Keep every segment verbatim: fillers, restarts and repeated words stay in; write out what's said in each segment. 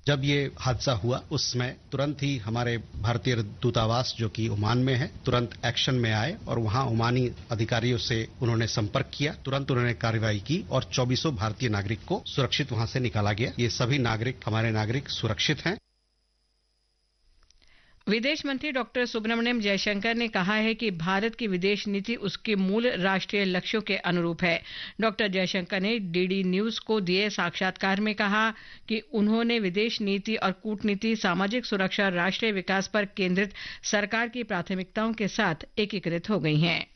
जब ये हादसा हुआ उस समय तुरंत ही हमारे भारतीय दूतावास जो कि ओमान में है तुरंत एक्शन में आए और वहां ओमानी अधिकारियों से उन्होंने संपर्क किया। तुरंत उन्होंने कार्रवाई की और चौबीसों भारतीय नागरिक को सुरक्षित वहां से निकाला गया। ये सभी नागरिक हमारे नागरिक सुरक्षित हैं। विदेश मंत्री डॉक्टर सुब्रमण्यम जयशंकर ने कहा है कि भारत की विदेश नीति उसके मूल राष्ट्रीय लक्ष्यों के अनुरूप है। डॉक्टर जयशंकर ने डीडी न्यूज को दिए साक्षात्कार में कहा कि उन्होंने विदेश नीति और कूटनीति, सामाजिक सुरक्षा और राष्ट्रीय विकास पर केंद्रित सरकार की प्राथमिकताओं के साथ एकीकृत हो गई हैं।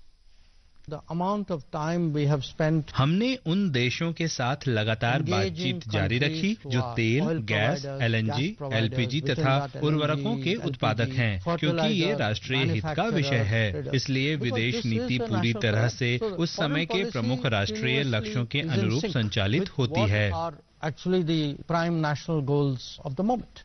The amount of time we have spent हमने उन देशों के साथ लगातार बातचीत जारी रखी जो तेल, गैस, एलएनजी, एलपीजी तथा उर्वरकों के उत्पादक हैं, क्योंकि ये राष्ट्रीय हित का विषय है। इसलिए विदेश नीति पूरी तरह से उस समय के प्रमुख राष्ट्रीय लक्ष्यों के अनुरूप संचालित होती है। Actually the prime national goals of the moment.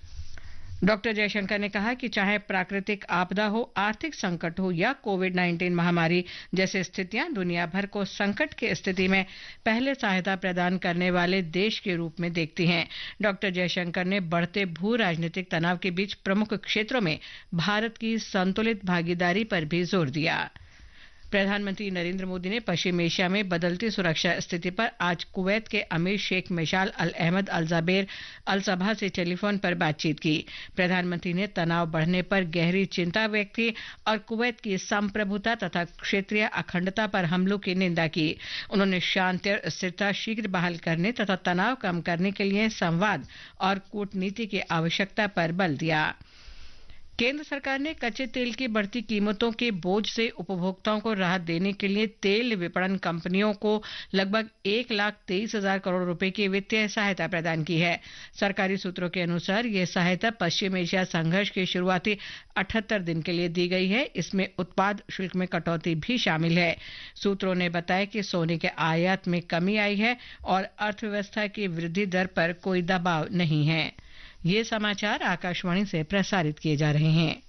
Doctor Jaishankar ने कहा कि चाहे प्राकृतिक आपदा हो, आर्थिक संकट हो या कोविड नाइन्टीन महामारी जैसे स्थितियां दुनिया भर को संकट की स्थिति में पहले सहायता प्रदान करने वाले देश के रूप में देखती हैं। डॉक्टर जयशंकर ने बढ़ते भू राजनीतिक तनाव के बीच प्रमुख क्षेत्रों में भारत की संतुलित भागीदारी पर भी जोर दिया। प्रधानमंत्री नरेंद्र मोदी ने पश्चिम एशिया में बदलती सुरक्षा स्थिति पर आज कुवैत के अमीर शेख मिशाल अल अहमद अल जाबेर अल सबा से टेलीफोन पर बातचीत की। प्रधानमंत्री ने तनाव बढ़ने पर गहरी चिंता व्यक्त की और कुवैत की संप्रभुता तथा क्षेत्रीय अखंडता पर हमलों की निंदा की। उन्होंने शांति और स्थिरता शीघ्र बहाल करने तथा तनाव कम करने के लिए संवाद और कूटनीति की आवश्यकता पर बल दिया। केंद्र सरकार ने कच्चे तेल की बढ़ती कीमतों के बोझ से उपभोक्ताओं को राहत देने के लिए तेल विपणन कंपनियों को लगभग एक लाख तेईस हजार करोड़ रुपए की वित्तीय सहायता प्रदान की है। सरकारी सूत्रों के अनुसार यह सहायता पश्चिम एशिया संघर्ष के शुरुआती अठहत्तर दिन के लिए दी गई है। इसमें उत्पाद शुल्क में कटौती भी शामिल है। सूत्रों ने बताया कि सोने के आयात में कमी आई है और अर्थव्यवस्था की वृद्धि दर पर कोई दबाव नहीं है। ये समाचार आकाशवाणी से प्रसारित किए जा रहे हैं।